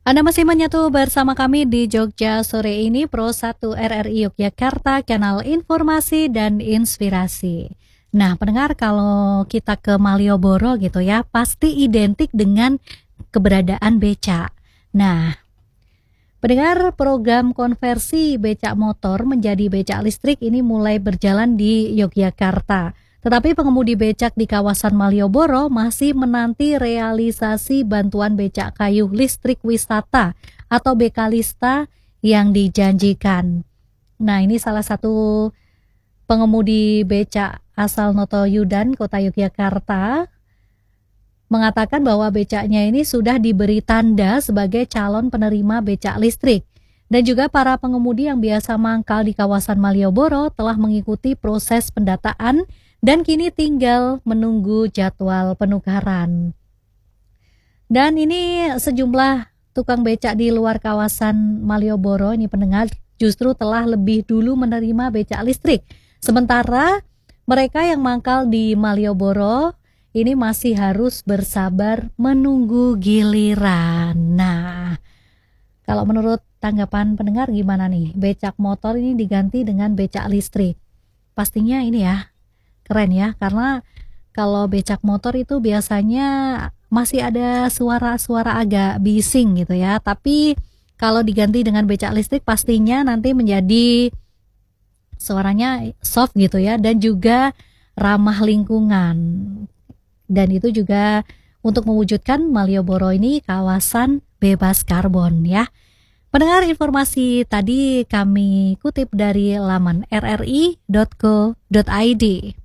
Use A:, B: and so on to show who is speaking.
A: Anda masih menyatu bersama kami di Jogja sore ini, Pro 1 RRI Yogyakarta, kanal informasi dan inspirasi. Nah, pendengar, kalau kita ke Malioboro gitu ya, pasti identik dengan keberadaan becak. Nah, pendengar, program konversi becak motor menjadi becak listrik ini mulai berjalan di Yogyakarta. Tetapi pengemudi becak di kawasan Malioboro masih menanti realisasi bantuan becak kayu listrik wisata atau Bekalista yang dijanjikan. Nah, ini salah satu pengemudi becak asal Notoyudan, Kota Yogyakarta, mengatakan bahwa becaknya ini sudah diberi tanda sebagai calon penerima becak listrik. Dan juga para pengemudi yang biasa mangkal di kawasan Malioboro telah mengikuti proses pendataan dan kini tinggal menunggu jadwal penukaran. Dan ini sejumlah tukang becak di luar kawasan Malioboro ini, pendengar, justru telah lebih dulu menerima becak listrik. Sementara mereka yang mangkal di Malioboro ini masih harus bersabar menunggu giliran. Nah, kalau menurut tanggapan pendengar gimana nih? Becak motor ini diganti dengan becak listrik. Pastinya ini ya, keren ya, karena kalau becak motor itu biasanya masih ada suara-suara agak bising gitu ya. Tapi kalau diganti dengan becak listrik pastinya nanti menjadi suaranya soft gitu ya, dan juga ramah lingkungan. Dan itu juga untuk mewujudkan Malioboro ini kawasan bebas karbon ya. Pendengar, informasi tadi kami kutip dari laman rri.co.id.